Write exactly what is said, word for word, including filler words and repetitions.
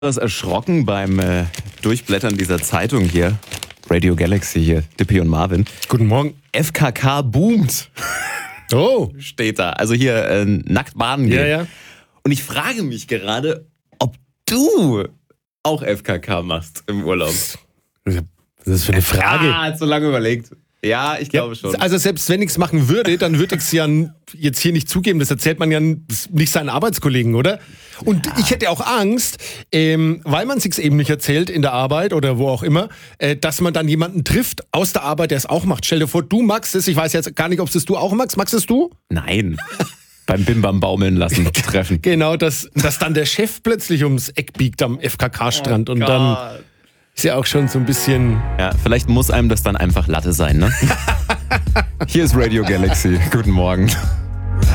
Das erschrocken beim äh, Durchblättern dieser Zeitung hier. Radio Galaxy hier, Dippy und Marvin. Guten Morgen. F K K boomt. Oh. Steht da. Also hier äh, nackt baden gehen. Ja, ja. Und ich frage mich gerade, ob du auch F K K machst im Urlaub. Was ist das für eine Frage? Ah, hat so lange überlegt. Ja, ich glaube schon. Also selbst wenn ich es machen würde, dann würde ich es ja jetzt hier nicht zugeben. Das erzählt man ja nicht seinen Arbeitskollegen, oder? Und ja. Ich hätte auch Angst, ähm, weil man es sich eben nicht erzählt in der Arbeit oder wo auch immer, äh, dass man dann jemanden trifft aus der Arbeit, der es auch macht. Stell dir vor, du magst es. Ich weiß jetzt gar nicht, ob es du auch magst. Magst es du? Nein. Beim Bimbam baumeln lassen treffen. Genau, dass, dass dann der Chef plötzlich ums Eck biegt am F K K-Strand oh und Gott. dann ist ja auch schon so ein bisschen... Ja, vielleicht muss einem das dann einfach Latte sein, ne? Hier ist Radio Galaxy. Guten Morgen.